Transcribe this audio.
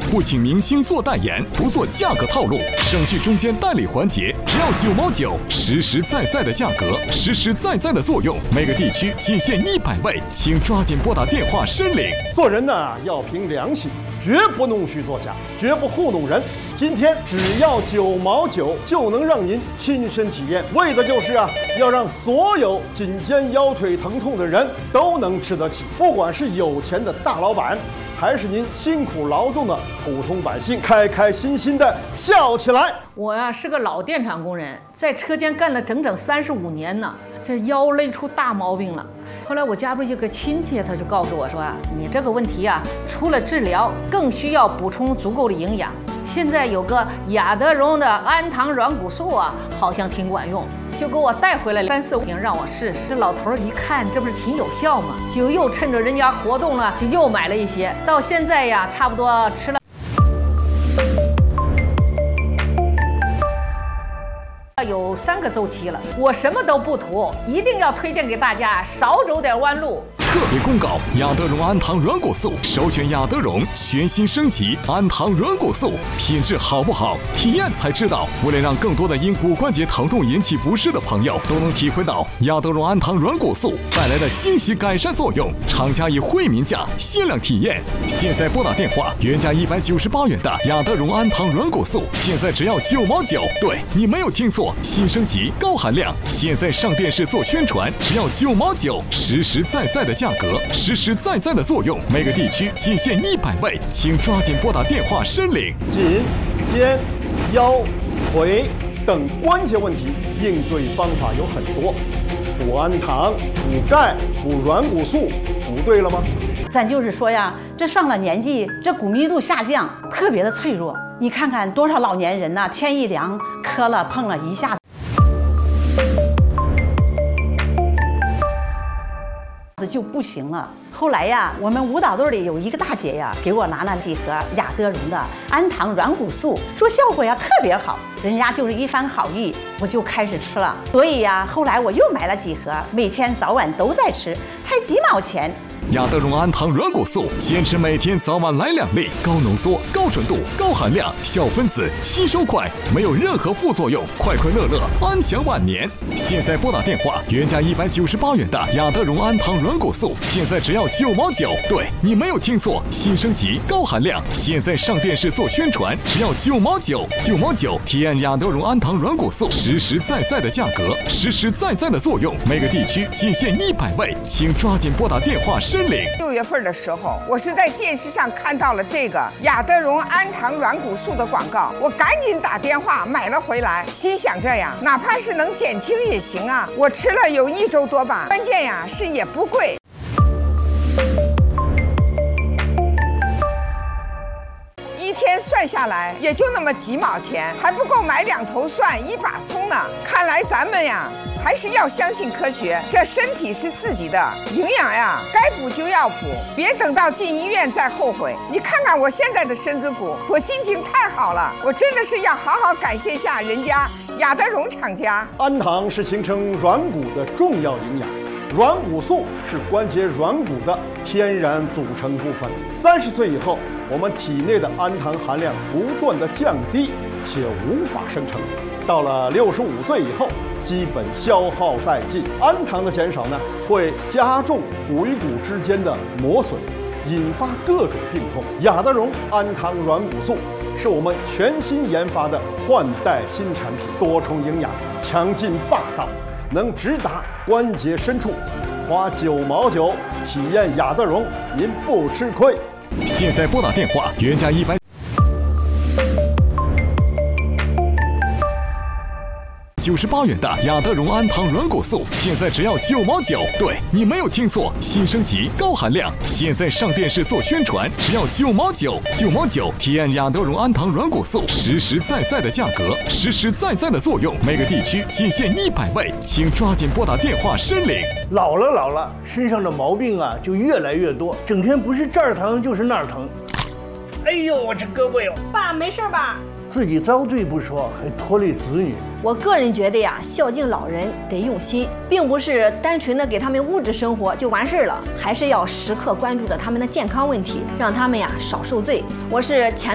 不请明星做代言，不做价格套路，省去中间代理环节，只要9毛9，实实在在的价格，实实在在的作用。每个地区仅限100位，请抓紧拨打电话申领。 做人呢要凭良心，绝不弄虚作假，绝不糊弄人。今天只要9毛9就能让您亲身体验，为的就是要让所有颈肩腰腿疼痛的人都能吃得起，不管是有钱的大老板，还是您辛苦劳动的普通百姓，开开心心的笑起来。 我是个老电厂工人，在车间干了整整35年呢，这腰累出大毛病了。后来我家不是有个亲戚，他就告诉我说你这个问题除了治疗，更需要补充足够的营养。现在有个雅德荣的氨糖软骨素好像挺管用，就给我带回来3、4瓶让我试试。这老头一看，这不是挺有效吗？就又趁着人家活动了，就又买了一些。到现在差不多吃了有3个周期了，我什么都不图，一定要推荐给大家，少走点弯路。 特别公告：雅德荣氨糖软骨素，首选雅德荣全新升级氨糖软骨素，品质好不好，体验才知道。为了让更多的因骨关节疼痛引起不适的朋友都能体会到雅德荣氨糖软骨素带来的惊喜改善作用，厂家以惠民价限量体验。现在拨打电话，原价198元的雅德荣氨糖软骨素，现在只要9毛9。对，你没有听错，新升级高含量，现在上电视做宣传，只要9毛9，实实在在的价格，实实在在的作用。每个地区仅限100位，请抓紧拨打电话申领。 颈、肩、腰、腿等关节问题应对方法有很多，补氨糖、补钙、补软骨素，补对了吗？ 咱就是说这上了年纪，这骨密度下降，特别的脆弱。你看看多少老年人天一凉，磕了碰了一下子就不行了。后来我们舞蹈队里有一个大姐给我拿了几盒雅德荣的氨糖软骨素，说效果特别好，人家就是一番好意，我就开始吃了。所以后来我又买了几盒，每天早晚都在吃，才几毛钱。 雅德荣氨糖软骨素，坚持每天早晚来2粒，高浓缩、高纯度、高含量，小分子，吸收快，没有任何副作用，快快乐乐，安享晚年。现在拨打电话，原价198元的雅德荣氨糖软骨素，现在只要9毛9。对，你没有听错，新升级高含量，现在上电视做宣传，只要9毛9，9毛9，体验雅德荣氨糖软骨素，实实在在的价格，实实在在的作用。每个地区仅限100位，请抓紧拨打电话申领。 6月份的时候，我是在电视上看到了这个雅德荣氨糖软骨素的广告，我赶紧打电话买了回来，心想这样哪怕是能减轻也行我吃了有1周多吧，关键是也不贵。一天算下来也就那么几毛钱，还不够买2头蒜1把葱呢。看来咱们还是要相信科学，这身体是自己的，营养该补就要补，别等到进医院再后悔。你看看我现在的身子骨，我心情太好了，我真的是要好好感谢下人家雅德荣厂家。 氨糖是形成软骨的重要营养，软骨素是关节软骨的天然组成部分。30岁以后，我们体内的氨糖含量不断的降低，且无法生成。到了65岁以后，基本消耗殆尽。氨糖的减少会加重骨与骨之间的磨损，引发各种病痛。雅德荣氨糖软骨素是我们全新研发的换代新产品，多重营养，强劲霸道，能直达关节深处。花9毛9体验雅德荣，您不吃亏。 现在拨打电话，原价198元的雅德荣氨糖软骨素，现在只要9毛9。对，你没有听错，新升级高含量，现在上电视做宣传，只要9毛9，9毛9，体验雅德荣氨糖软骨素，实实在在的价格，实实在在的作用。每个地区仅限100位，请抓紧拨打电话申领。 老了，身上的毛病就越来越多，整天不是这儿疼就是那儿疼。哎呦，我这胳膊哟！ 爸，没事吧？ 自己遭罪不说，还拖累子女。 我个人觉得孝敬老人得用心，并不是单纯的给他们物质生活就完事了，还是要时刻关注着他们的健康问题，让他们少受罪。我是前